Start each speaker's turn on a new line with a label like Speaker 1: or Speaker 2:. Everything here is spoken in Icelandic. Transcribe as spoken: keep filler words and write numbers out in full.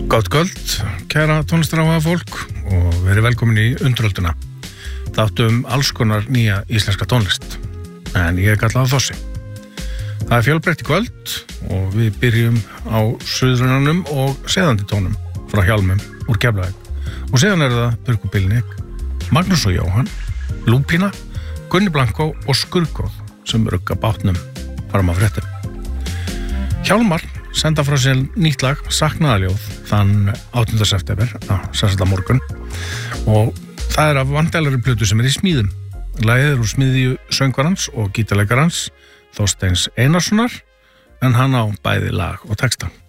Speaker 1: Gott kvöld, kæra tónlistaráhuga fólk og verið velkomin í Undirölduna. Þáttum alls konar nýja íslenska tónlist, en ég er kallað Þossi. Það er fjölbreytt í kvöld og við byrjum á suðrunanum og seðandi tónum frá Hjálmum úr Keflavík. Og síðan er það Burku Pilnik, Magnús og Jóhann, Lúpína, Gunni Blanko og Skurgóð sem rugga bátnum fram á fréttum. Hjálmar senda frá sér nýtt lag, Saknaðarljóð, þann áttunda september, sérstaklega morgun, og það er af vandalegri plötu sem er í smíðum. Lagið er úr smiðju söngvarans og gítarleikarans Þorsteins Einarssonar, en hann á bæði lag og texta.